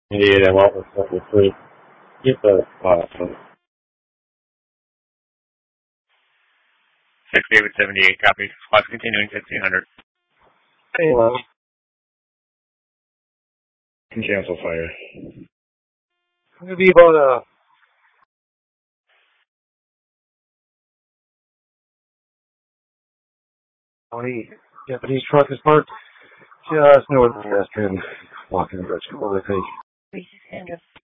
Yeah, then what was free? Get the 6 David 78, copy. Squad's continuing 1600. hey, can cancel fire. It's going to be about a Japanese truck is parked just north of the pedestrian walking bridge. What do they think?